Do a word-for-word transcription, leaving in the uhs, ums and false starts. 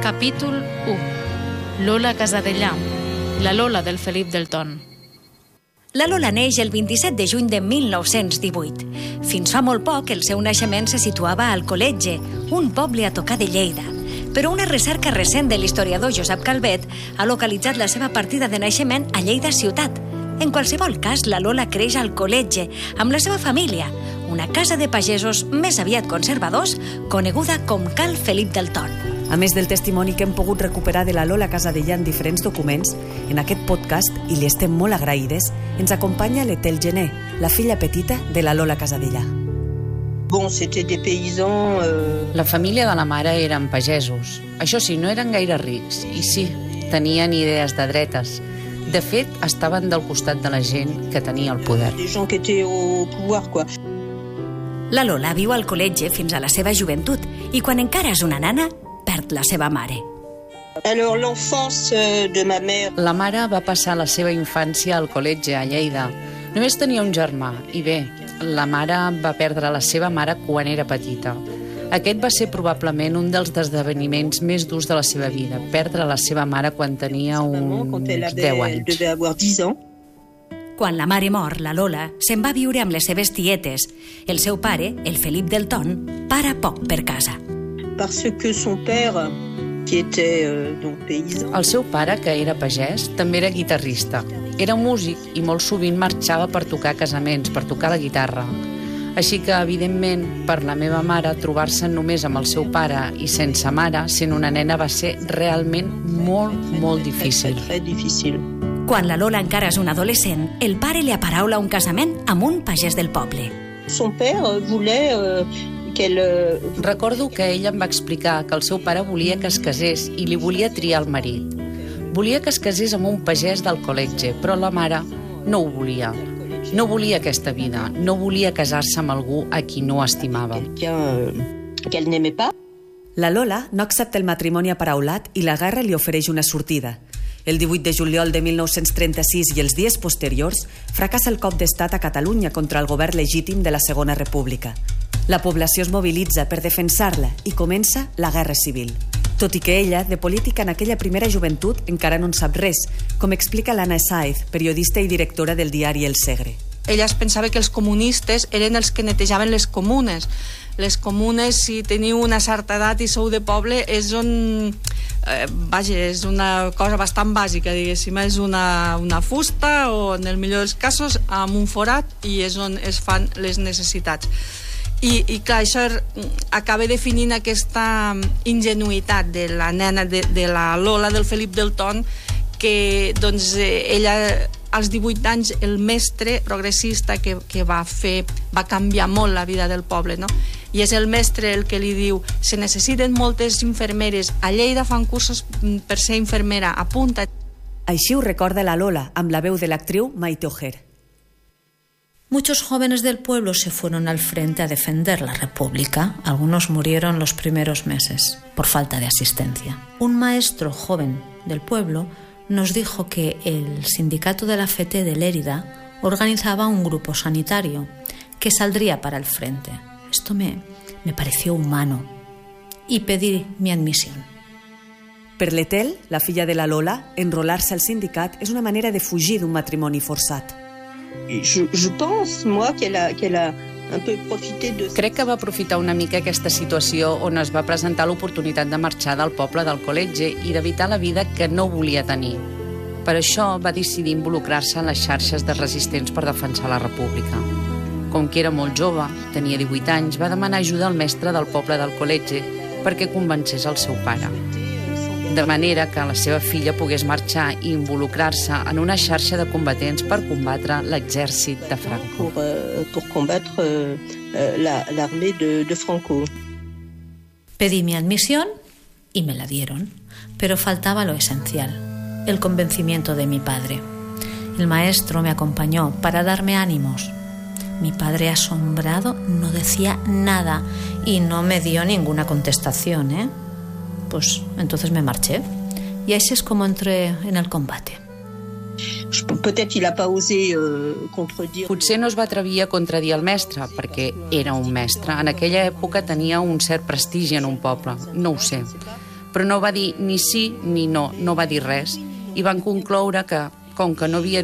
Capítol u. Lola Casadellà, la Lola del Felip del Ton. La Lola neix el vint-i-set de juny de mil nou-cents divuit. Fins fa molt poc, el seu naixement se situava al Coletge, un poble a tocar de Lleida. Però una recerca recent de l'historiador Josep Calvet ha localitzat la seva partida de naixement a Lleida ciutat. En qualsevol cas, la Lola creix al Coletge, amb la seva família, una casa de pagesos més aviat conservadors, coneguda com Cal Felip del Ton. A més del testimoni que hem pogut recuperar de la Lola Casadellà en diferents documents, en aquest podcast, i li estem molt agraïdes, ens acompanya l'Etel Gené, la filla petita de la Lola Casadellà. Bon, c'était des paysans... Euh... La família de la mare eren pagesos. Això sí, no eren gaire rics. I sí, tenien idees de dretes. De fet, estaven del costat de la gent que tenia el poder. Des gens qui étaient au pouvoir, quoi. La Lola viu al Coletge fins a la seva joventut i quan encara és una nana, perd la seva mare. Alors, l'enfance de ma mère... La mare va passar la seva infància al Coletge, a Lleida. Només tenia un germà, i bé, la mare va perdre la seva mare quan era petita. Aquest va ser probablement un dels esdeveniments més durs de la seva vida, perdre la seva mare quan tenia uns deu anys. Quan la mare mor, la Lola se'n va viure amb les seves tietes. El seu pare, el Felip del Ton, para poc per casa. Parce que son père, qui était euh, donc paysan... El seu pare, que era pagès, també era guitarrista. Era músic i molt sovint marxava per tocar casaments, per tocar la guitarra. Així que, evidentment, per la meva mare, trobar-se només amb el seu pare i sense mare, sent una nena, va ser realment molt, molt difícil. Très difficile. Quan la Lola encara és una adolescent, el pare li aparaula un casament amb un pagès del poble. Son père voulait euh, qu'elle... Recordo que ella em va explicar que el seu pare volia que es casés i li volia triar el marit. Volia que es casés amb un pagès del Coletge, però la mare no ho volia. No volia aquesta vida, no volia casar-se amb algú a qui no estimava. Qu'elle n'aimait pas. La Lola no accepta el matrimoni aparaulat i la guerra li ofereix una sortida. El divuit de juliol de mil nou-cents trenta-sis i els dies posteriors fracassa el cop d'estat a Catalunya contra el govern legítim de la Segona República. La població es mobilitza per defensar-la i comença la Guerra Civil. Tot i que ella, de política en aquella primera joventut, encara no en sap res, com explica l'Anna Sáez, periodista i directora del diari El Segre. Ella es pensava que els comunistes eren els que netejaven les comunes. Les comunes, si teniu una certa edat i sou de poble, és on... Eh, vaja, és una cosa bastant bàsica, diguéssim. És una, una fusta o, en el millor dels casos, amb un forat, i és on es fan les necessitats. I, i clar, això acaba definint aquesta ingenuïtat de la nena, de, de la Lola del Felip del Ton, que doncs ella als divuit anys, el mestre progressista que, que va fer, va canviar molt la vida del poble, no? I és el mestre el que li diu: se necessiten moltes infermeres, a Lleida fan cursos per ser infermera, apunta. Així ho recorda la Lola, amb la veu de l'actriu Maite Ojer. Muchos jóvenes del pueblo se fueron al frente a defender la República. Algunos murieron los primeros meses por falta de asistencia. Un maestro joven del pueblo nos dijo que el sindicato de la F T de Lérida organizaba un grupo sanitario que saldría para el frente. Esto me, me pareció humano y pedí mi admisión. Per l'Etel, la filla de la Lola, enrolar-se al sindicat és una manera de fugir d'un matrimoni forçat. Je, je pense, moi, qu'elle a, qu'elle a un peu profité de... Crec que va aprofitar una mica aquesta situació on es va presentar l'oportunitat de marxar del poble del Coletge i d'evitar la vida que no volia tenir. Per això va decidir involucrar-se en les xarxes de resistents per defensar la República. Com que era molt jove, tenia divuit anys, va demanar ajuda al mestre del poble del Coletge perquè convencés el seu pare. De manera que la seva filla pogués marxar i involucrar-se en una xarxa de combatents per combatre l'exèrcit de Franco. Pour, euh, pour combattre euh, la, l'armée de, de Franco. Pedí mi admisión y me la dieron, pero faltaba lo esencial, el convencimiento de mi padre. El maestro me acompañó para darme ánimos. Mi padre, asombrado, no decía nada y no me dio ninguna contestación, ¿eh? Pues entonces me marché. Y así es como entré en el combate. Potser no es va atrevir a contradir el mestre, perquè era un mestre. En aquella època tenia un cert prestigi en un poble, no ho sé. però no va dir ni sí ni no, no va dir res. I van concloure que, com que no havia